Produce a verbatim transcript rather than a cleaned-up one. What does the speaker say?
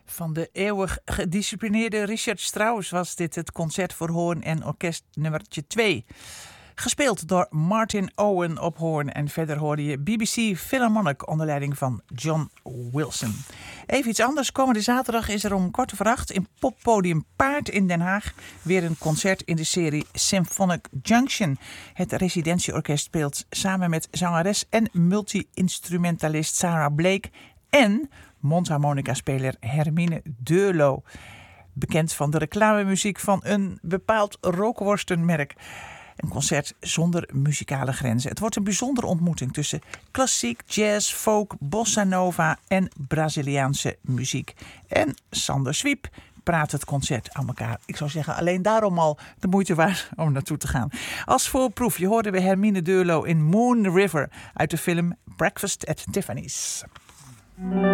Van de eeuwig gedisciplineerde Richard Strauss was dit het concert voor hoorn en orkest nummertje twee. Gespeeld door Martin Owen op hoorn en verder hoorde je B B C Philharmonic onder leiding van John Wilson. Even iets anders. Komende zaterdag is er om kwart over acht in Poppodium Paard in Den Haag weer een concert in de serie Symphonic Junction. Het residentieorkest speelt samen met zangeres en multi-instrumentalist Sarah Blake en mondharmonica-speler Hermine Deurlo. Bekend van de reclamemuziek van een bepaald rookworstenmerk. Een concert zonder muzikale grenzen. Het wordt een bijzondere ontmoeting tussen klassiek, jazz, folk, bossa nova en Braziliaanse muziek. En Sander Zwiep praat het concert aan elkaar. Ik zou zeggen, alleen daarom al de moeite waard om naartoe te gaan. Als voorproefje hoorden we Hermine Deurlo in Moon River uit de film Breakfast at Tiffany's.